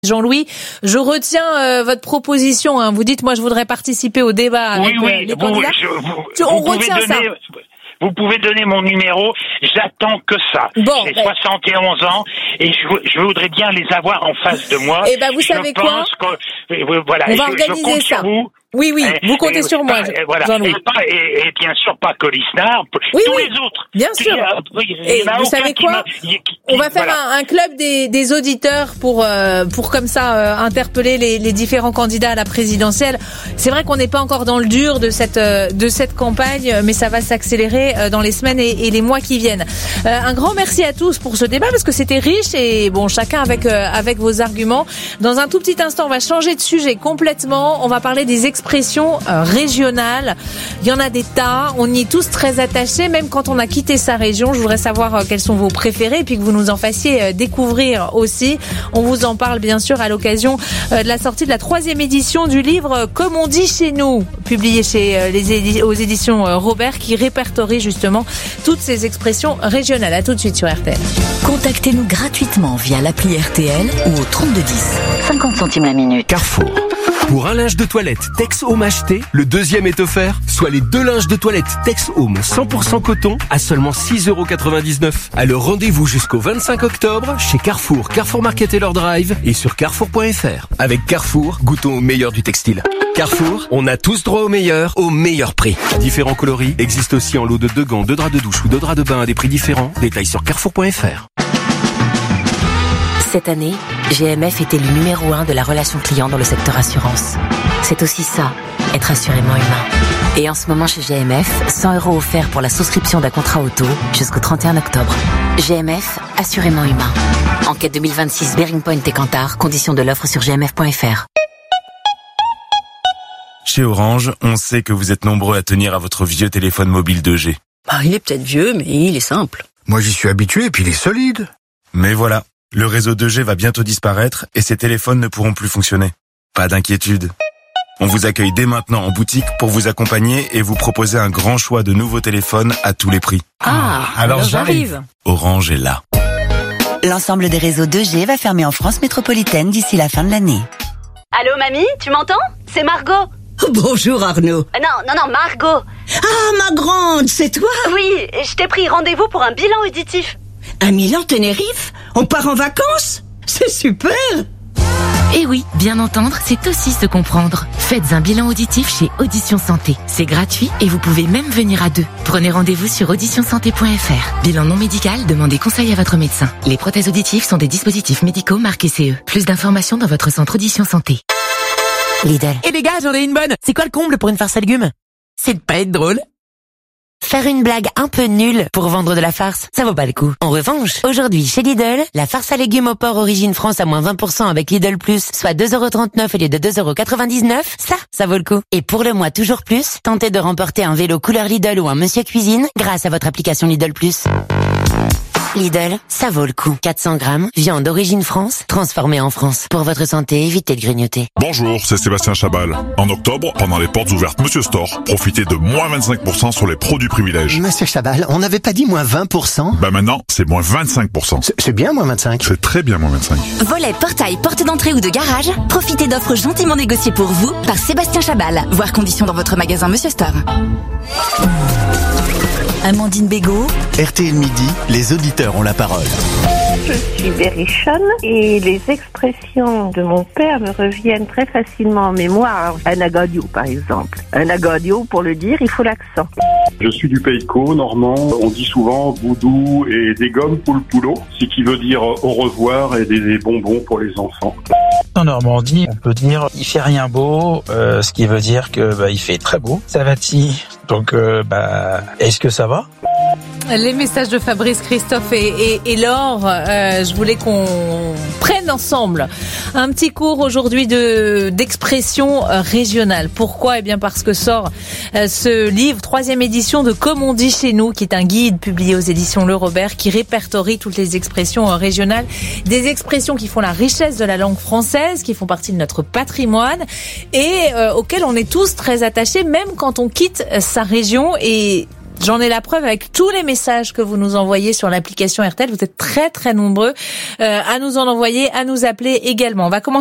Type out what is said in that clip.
Jean-Louis, je retiens votre proposition. Vous dites, moi, je voudrais participer au débat avec les candidats. On retient ça. Vous pouvez donner mon numéro, j'attends que ça. Bon, j'ai 71 ans et je voudrais bien les avoir en face de moi. Eh ben, vous savez quoi ? Voilà, on va organiser ça. Sur vous. Oui, vous comptez sur moi, voilà. Jean-Louis. Et bien sûr pas Colisnar, oui, tous les autres. Bien sûr. Et vous savez quoi ? On va faire un club des auditeurs pour comme ça interpeller les différents candidats à la présidentielle. C'est vrai qu'on n'est pas encore dans le dur de cette campagne, mais ça va s'accélérer dans les semaines et les mois qui viennent. Un grand merci à tous pour ce débat parce que c'était riche et bon, chacun avec vos arguments. Dans un tout petit instant, on va changer de sujet complètement. On va parler des expressions régionales. Il y en a des tas. On y est tous très attachés, même quand on a quitté sa région. Je voudrais savoir quels sont vos préférés et puis que vous nous en fassiez découvrir aussi. On vous en parle bien sûr à l'occasion de la sortie de la 3e édition du livre Comme on dit chez nous, publié aux éditions Robert, qui répertorie justement toutes ces expressions régionales. À tout de suite sur RTL. Contactez-nous gratuitement via l'appli RTL ou au 3210. 50 centimes la minute. Carrefour. Pour un linge de toilette Tex Home acheté, le deuxième est offert, soit les 2 linges de toilette Tex Home 100% coton à seulement 6,99€. Alors rendez-vous jusqu'au 25 octobre chez Carrefour, Carrefour Market Taylor Drive et sur carrefour.fr. Avec Carrefour, goûtons au meilleur du textile. Carrefour, on a tous droit au meilleur prix. Différents coloris existent aussi en lot de 2 gants, 2 draps de douche ou 2 draps de bain à des prix différents. Détails sur carrefour.fr. Cette année, GMF était le numéro 1 de la relation client dans le secteur assurance. C'est aussi ça, être assurément humain. Et en ce moment chez GMF, 100€ offerts pour la souscription d'un contrat auto jusqu'au 31 octobre. GMF, assurément humain. Enquête 2026 Bearing Point et Kantar, conditions de l'offre sur gmf.fr. Chez Orange, on sait que vous êtes nombreux à tenir à votre vieux téléphone mobile 2G. Il est peut-être vieux, mais il est simple. Moi j'y suis habitué et puis il est solide. Mais voilà. Le réseau 2G va bientôt disparaître et ces téléphones ne pourront plus fonctionner. Pas d'inquiétude. On vous accueille dès maintenant en boutique pour vous accompagner et vous proposer un grand choix de nouveaux téléphones à tous les prix. Alors j'arrive. Orange est là. L'ensemble des réseaux 2G va fermer en France métropolitaine d'ici la fin de l'année. Allô mamie, tu m'entends ? C'est Margot. Bonjour Arnaud. Non, Margot. Ah, ma grande, c'est toi ? Oui, je t'ai pris rendez-vous pour un bilan auditif. À Milan, Tenerife ? On part en vacances ? C'est super ! Et oui, bien entendre, c'est aussi se comprendre. Faites un bilan auditif chez Audition Santé. C'est gratuit et vous pouvez même venir à 2. Prenez rendez-vous sur auditionsanté.fr. Bilan non médical, demandez conseil à votre médecin. Les prothèses auditives sont des dispositifs médicaux marqués CE. Plus d'informations dans votre centre Audition Santé. Lidl. Et les gars, j'en ai une bonne. C'est quoi le comble pour une farce à légumes ? C'est de pas être drôle. Faire une blague un peu nulle pour vendre de la farce, ça vaut pas le coup. En revanche, aujourd'hui chez Lidl, la farce à légumes au porc Origine France à moins 20% avec Lidl Plus, soit 2,39€ au lieu de 2,99€, ça vaut le coup. Et pour le mois toujours plus, tentez de remporter un vélo couleur Lidl ou un Monsieur Cuisine grâce à votre application Lidl Plus. Lidl, ça vaut le coup. 400 grammes, viande d'origine France, transformée en France. Pour votre santé, évitez de grignoter. Bonjour, c'est Sébastien Chabal. En octobre, pendant les portes ouvertes Monsieur Store, profitez de moins 25% sur les produits privilèges. Monsieur Chabal, on n'avait pas dit moins 20%? Maintenant, c'est moins 25%. C'est bien moins 25. C'est très bien moins 25. Volet, portail, porte d'entrée ou de garage, profitez d'offres gentiment négociées pour vous par Sébastien Chabal. Voir conditions dans votre magasin Monsieur Store. Amandine Bégaud. RTL Midi, les auditeurs ont la parole. Je suis berrichonne et les expressions de mon père me reviennent très facilement en mémoire. Un agadio, par exemple. Un agadio, pour le dire, il faut l'accent. Je suis du Pays de Caux, normand. On dit souvent boudou et des gommes pour le poulot, ce qui veut dire au revoir et des bonbons pour les enfants. En Normandie, on peut dire il fait rien beau, ce qui veut dire que il fait très beau. Ça va-t-il ? Donc est-ce que ça va ? Les messages de Fabrice, Christophe et Laure, je voulais qu'on prenne ensemble un petit cours aujourd'hui d'expression régionale. Pourquoi ? Eh bien parce que sort ce livre, 3e édition de Comme on dit chez nous, qui est un guide publié aux éditions Le Robert, qui répertorie toutes les expressions régionales, des expressions qui font la richesse de la langue française, qui font partie de notre patrimoine et auxquelles on est tous très attachés, même quand on quitte sa région. Et J'en ai la preuve avec tous les messages que vous nous envoyez sur l'application RTL. Vous êtes très très nombreux à nous en envoyer, à nous appeler également. On va commencer